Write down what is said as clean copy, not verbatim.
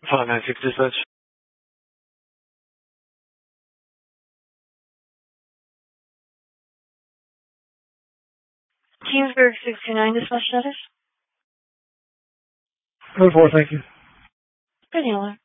596 dispatch. Kingsburg 629 dispatch status. Code 4, thank you. Good handler.